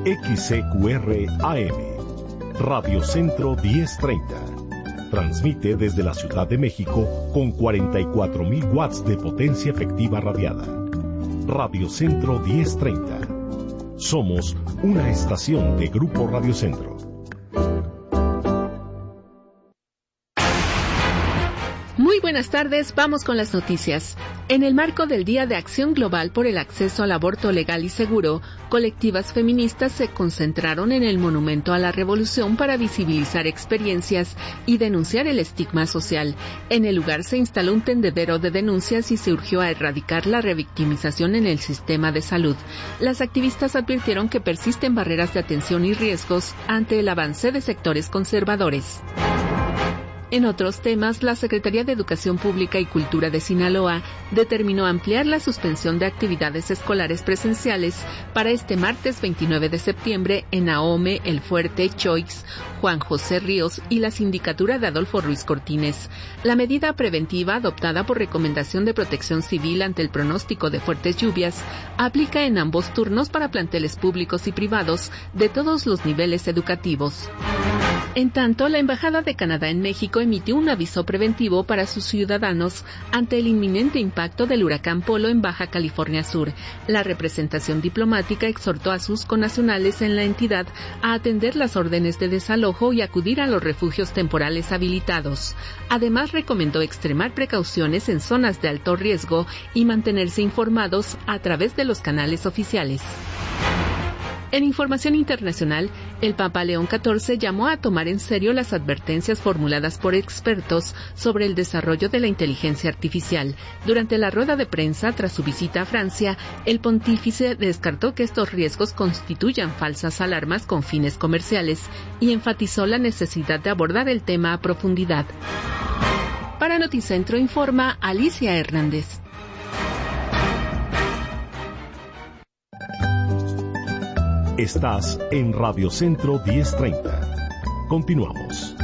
XCQR AM, Radio Centro 1030. Transmite desde la Ciudad de México con 44.000 watts de potencia efectiva radiada. Radio Centro 1030. Somos una estación de Grupo Radio Centro. Muy buenas tardes, vamos con las noticias. En el marco del Día de Acción Global por el Acceso al Aborto Legal y Seguro, colectivas feministas se concentraron en el Monumento a la Revolución para visibilizar experiencias y denunciar el estigma social. En el lugar se instaló un tendedero de denuncias y se urgió a erradicar la revictimización en el sistema de salud. Las activistas advirtieron que persisten barreras de atención y riesgos ante el avance de sectores conservadores. En otros temas, la Secretaría de Educación Pública y Cultura de Sinaloa determinó ampliar la suspensión de actividades escolares presenciales para este martes 29 de septiembre en Ahome, El Fuerte, Choix, Juan José Ríos y la sindicatura de Adolfo Ruiz Cortines. La medida preventiva, adoptada por recomendación de Protección Civil ante el pronóstico de fuertes lluvias, aplica en ambos turnos para planteles públicos y privados de todos los niveles educativos. En tanto, la Embajada de Canadá en México emitió un aviso preventivo para sus ciudadanos ante el inminente impacto del huracán Polo en Baja California Sur. La representación diplomática exhortó a sus connacionales en la entidad a atender las órdenes de desalojo y acudir a los refugios temporales habilitados. Además, recomendó extremar precauciones en zonas de alto riesgo y mantenerse informados a través de los canales oficiales. En información internacional, el Papa León XIV llamó a tomar en serio las advertencias formuladas por expertos sobre el desarrollo de la inteligencia artificial. Durante la rueda de prensa tras su visita a Francia, el pontífice descartó que estos riesgos constituyan falsas alarmas con fines comerciales y enfatizó la necesidad de abordar el tema a profundidad. Para Noticentro informa Alicia Hernández. Estás en Radio Centro 1030. Continuamos.